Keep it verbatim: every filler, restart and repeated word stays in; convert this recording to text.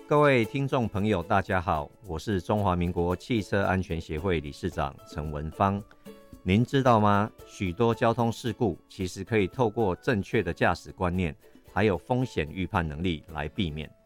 各位听众朋友大家好，我是中华民国汽车安全协会理事长陈文芳。您知道吗？许多交通事故其实可以透过正确的驾驶观念还有风险预判能力来避免。